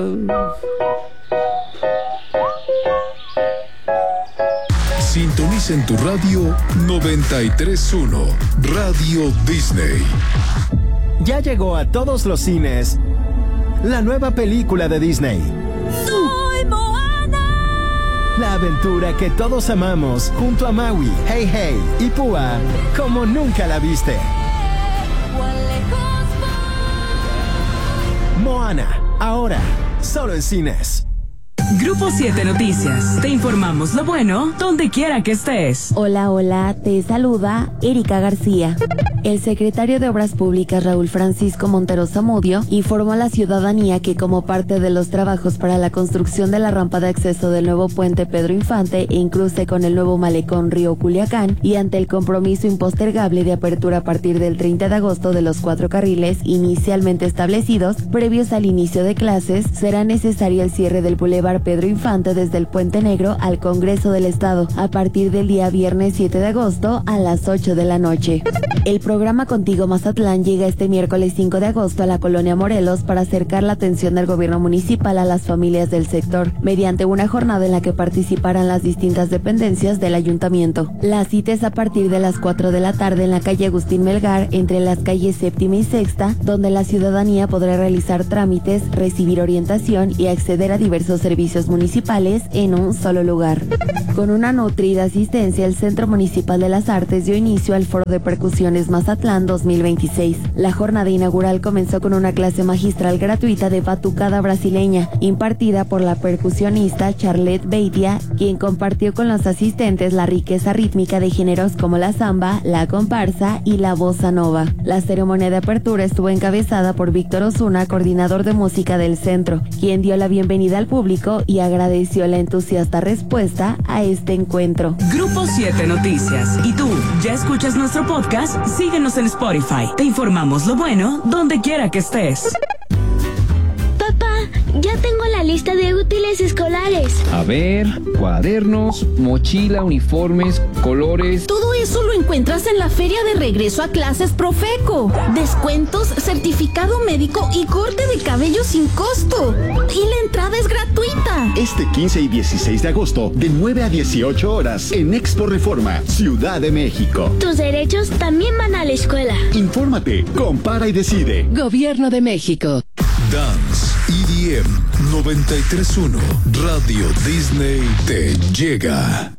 Sintoniza en tu radio 93.1 Radio Disney. Ya llegó a todos los cines la nueva película de Disney. ¡Soy Moana! La aventura que todos amamos junto a Maui, Hey Hey y Púa como nunca la viste. Moana, ahora, solo en cines. Grupo 7 Noticias. Te informamos lo bueno donde quiera que estés. Hola, hola, te saluda Erika García. El secretario de Obras Públicas Raúl Francisco Montero Zamudio informó a la ciudadanía que como parte de los trabajos para la construcción de la rampa de acceso del nuevo puente Pedro Infante en cruce con el nuevo malecón Río Culiacán y ante el compromiso impostergable de apertura a partir del 30 de agosto de los 4 carriles inicialmente establecidos previos al inicio de clases, será necesario el cierre del Boulevard Pedro Infante desde el Puente Negro al Congreso del Estado a partir del día viernes 7 de agosto a las 8 de la noche. El programa Contigo Mazatlán llega este miércoles 5 de agosto a la colonia Morelos para acercar la atención del gobierno municipal a las familias del sector, mediante una jornada en la que participarán las distintas dependencias del ayuntamiento. La cita es a partir de las 4 de la tarde en la calle Agustín Melgar, entre las calles Séptima y Sexta, donde la ciudadanía podrá realizar trámites, recibir orientación y acceder a diversos servicios municipales en un solo lugar. Con una nutrida asistencia, el Centro Municipal de las Artes dio inicio al Foro de Percusiones Mazatlán 2026. La jornada inaugural comenzó con una clase magistral gratuita de batucada brasileña, impartida por la percusionista Charlotte Beitia, quien compartió con los asistentes la riqueza rítmica de géneros como la samba, la comparsa y la bossa nova. La ceremonia de apertura estuvo encabezada por Víctor Osuna, coordinador de música del centro, quien dio la bienvenida al público y agradeció la entusiasta respuesta a este encuentro. Grupo 7 Noticias. ¿Y tú, ya escuchas nuestro podcast? Síguenos en Spotify. Te informamos lo bueno donde quiera que estés. Papá, ya tengo la lista de útiles escolares. A ver, cuadernos, mochila, uniformes, colores. Todo eso lo encuentras en la feria de regreso a clases Profeco. Descuentos, certificado médico y corte de cabello sin costo. Y la entrada es gratuita. Este 15 y 16 de agosto, de 9 a 18 horas, en Expo Reforma, Ciudad de México. Tus derechos también van a la escuela. Infórmate, compara y decide. Gobierno de México. Dance EDM 93.1 Radio Disney te llega.